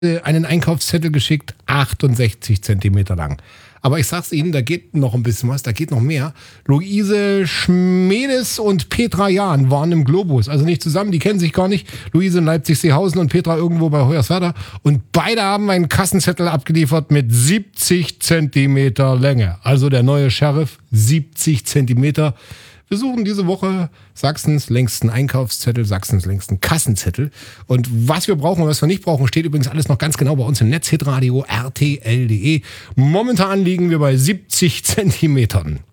einen Einkaufszettel geschickt, 68 Zentimeter lang. Aber ich sag's Ihnen, da geht noch ein bisschen was, da geht noch mehr. Luise Schmedes und Petra Jahn waren im Globus, also nicht zusammen, die kennen sich gar nicht. Luise in Leipzig-Seehausen und Petra irgendwo bei Hoyerswerda. Und beide haben einen Kassenzettel abgeliefert mit 70 Zentimeter Länge. Also der neue Sheriff, 70 Zentimeter. Wir suchen diese Woche Sachsens längsten Einkaufszettel, Sachsens längsten Kassenzettel. Und was wir brauchen und was wir nicht brauchen, steht übrigens alles noch ganz genau bei uns im Netz, hitradio rtl.de. Momentan liegen wir bei 70 Zentimetern.